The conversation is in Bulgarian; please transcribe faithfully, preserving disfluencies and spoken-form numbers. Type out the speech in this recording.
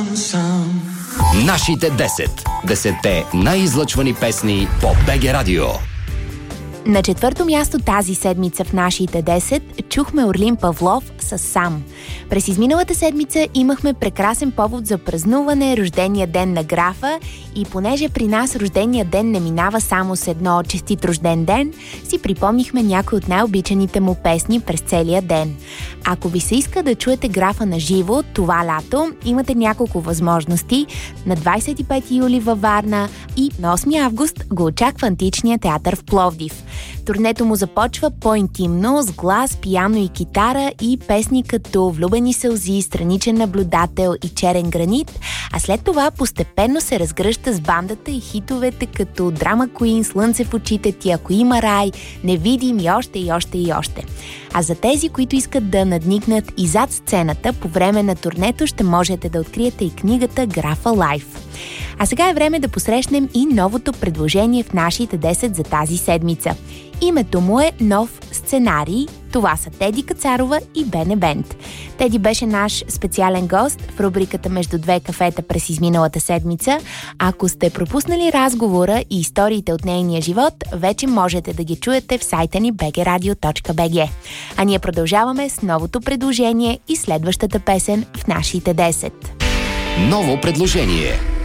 Нашите десет. Десетте най-излъчвани песни по БГ Радио. На четвърто място тази седмица в нашите десет чухме Орлин Павлов с Сам. През изминалата седмица имахме прекрасен повод за празнуване, рождения ден на графа, и понеже при нас рождения ден не минава само с едно честит рожден ден, си припомнихме някои от най-обичаните му песни през целия ден. Ако ви се иска да чуете графа на живо това лято, имате няколко възможности. На двадесет и пети юли във Варна и на осми август го очаква Античния театър в Пловдив. Турнето му започва по-интимно, с глас, пиано и китара и песни като Влюбени сълзи, Страничен наблюдател и Черен гранит, а след това постепенно се разгръща с бандата и хитовете като Драма Куин, Слънце в очите ти, Ако има рай, Невидим и още и още и още. А за тези, които искат да надникнат и зад сцената, по време на турнето ще можете да откриете и книгата Графа Лайф. А сега е време да посрещнем и новото предложение в нашите десет за тази седмица. Името му е Нов сценарий. Това са Теди Кацарова и Бене Бенд. Теди беше наш специален гост в рубриката Между две кафета през изминалата седмица. Ако сте пропуснали разговора и историите от нейния живот, вече можете да ги чуете в сайта ни би джи радио точка би джи. А ние продължаваме с новото предложение и следващата песен в нашите десет. Ново предложение.